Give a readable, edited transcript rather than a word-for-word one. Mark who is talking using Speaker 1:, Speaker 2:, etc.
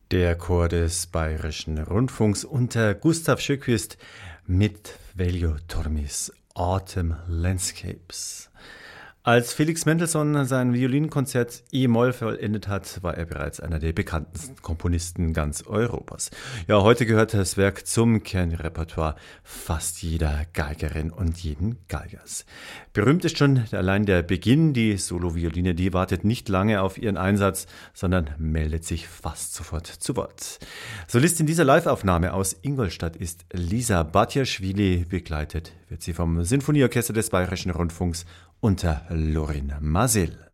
Speaker 1: Der Chor des Bayerischen Rundfunks unter Gustav Sjöquist mit Veljo Tormis Autumn Landscapes. Als Felix Mendelssohn sein Violinkonzert E-Moll vollendet hat, war er bereits einer der bekanntesten Komponisten ganz Europas. Ja, heute gehört das Werk zum Kernrepertoire fast jeder Geigerin und jeden Geigers. Berühmt ist schon allein der Beginn. Die Solovioline, die wartet nicht lange auf ihren Einsatz, sondern meldet sich fast sofort zu Wort. Solistin dieser Live-Aufnahme aus Ingolstadt ist Lisa Batjaschwili. Begleitet wird sie vom Sinfonieorchester des Bayerischen Rundfunks unter Lorin Maazel.